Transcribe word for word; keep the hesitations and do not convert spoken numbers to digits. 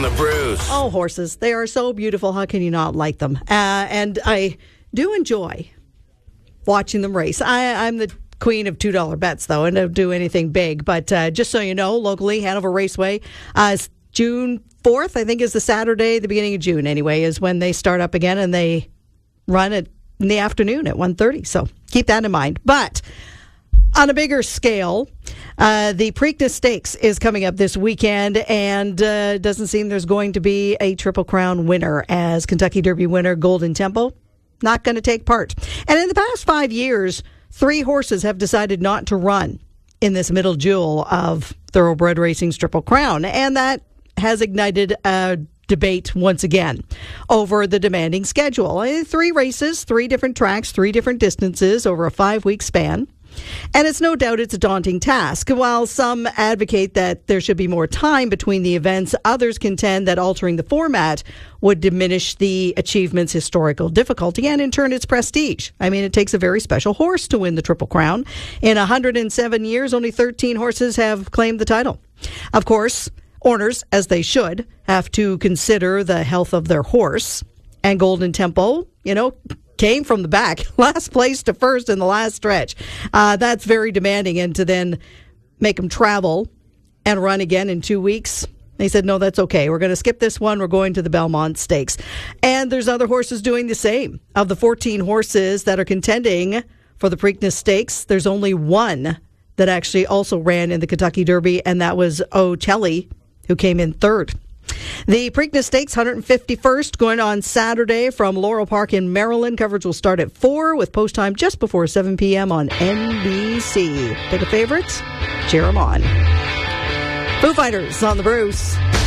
on the Bruce. Oh, horses. They are so beautiful. How can you not like them? Uh, and I do enjoy watching them race. I, I'm the queen of two dollar bets, though, and don't do anything big. But uh, just so you know, locally, Hanover Raceway, uh, June fourth, I think, is the Saturday, the beginning of June, anyway, is when they start up again, and they run it in the afternoon at one thirty. So keep that in mind. But on a bigger scale, uh, the Preakness Stakes is coming up this weekend, and uh, it doesn't seem there's going to be a Triple Crown winner, as Kentucky Derby winner Golden Tempo not going to take part. And in the past five years, three horses have decided not to run in this middle jewel of thoroughbred racing's Triple Crown, and that has ignited a debate once again over the demanding schedule. Three races, three different tracks, three different distances over a five-week span. And it's no doubt it's a daunting task. While some advocate that there should be more time between the events, others contend that altering the format would diminish the achievement's historical difficulty and in turn its prestige. I mean, it takes a very special horse to win the Triple Crown. In one hundred seven years, only thirteen horses have claimed the title. Of course, owners, as they should, have to consider the health of their horse. And Golden Tempo, you know, came from the back, last place to first in the last stretch. Uh, that's very demanding. And to then make them travel and run again in two weeks, they said, no, that's okay. We're going to skip this one. We're going to the Belmont Stakes. And there's other horses doing the same. Of the fourteen horses that are contending for the Preakness Stakes, there's only one that actually also ran in the Kentucky Derby, and that was O'Telly, who came in third. The Preakness Stakes, one hundred fifty-first, going on Saturday from Laurel Park in Maryland. Coverage will start at four with post time just before seven p.m. on N B C. Pick a favorite, cheer them on. Foo Fighters on the Bruce.